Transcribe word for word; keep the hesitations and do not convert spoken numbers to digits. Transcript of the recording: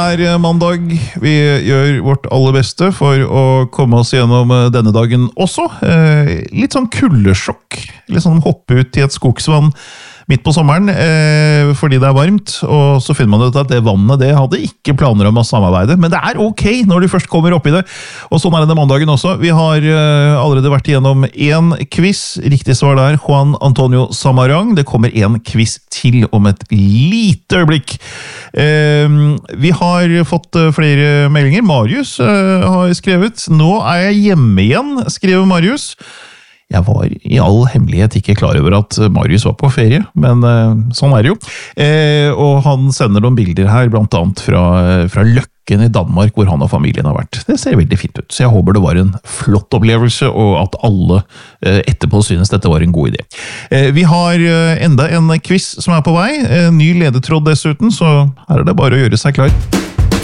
Det er mandag. Vi gjør vårt aller beste for å komme oss gjennom denne dagen også. Litt sånn kuldesjokk. Litt sånn hoppe ut i et skogsvann midt på sommeren, eh, fordi det er varmt, og så finner man ut at det vannet det hadde ikke planer om å samarbeide, men det er ok når du først kommer opp i det, og sånn er det mandagen også. Vi har eh, allerede vært igjennom en quiz, riktig svar der, Juan Antonio Samarang. Det kommer en quiz til om et lite øyeblikk. Eh, vi har fått flere meldinger. Marius eh, har skrevet, nå er jeg hjemme igjen, skriver Marius. Jeg var i all hemmelighet ikke klar over at Marius var på ferie, men eh, sånn er det jo. Eh, og han sender noen bilder her, blant annet fra, fra Løkken i Danmark, hvor han og familien har vært. Det ser veldig fint ut, så jeg håper det var en flott opplevelse, og at alle eh, etterpå synes dette var en god idé. Eh, vi har eh, enda en quiz som er på vei, en ny ledetråd dessuten, så her er det bare å gjøre seg klar.